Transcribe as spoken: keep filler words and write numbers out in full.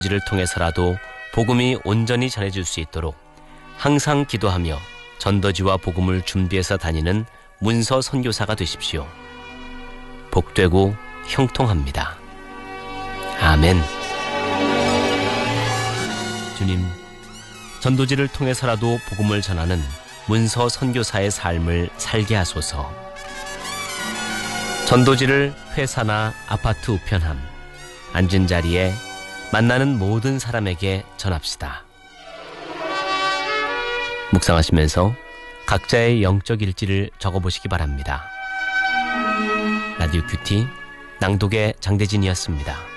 지를 통해서라도 복음이 온전히 전해질 수 있도록 항상 기도하며 전도지와 복음을 준비해서 다니는 문서 선교사가 되십시오. 복되고 형통합니다. 아멘. 주님, 전도지를 통해서라도 복음을 전하는 문서 선교사의 삶을 살게 하소서. 전도지를 회사나 아파트 우편함, 앉은 자리에 만나는 모든 사람에게 전합시다. 묵상하시면서 각자의 영적 일지를 적어보시기 바랍니다. 라디오 큐티 낭독의 장대진이었습니다.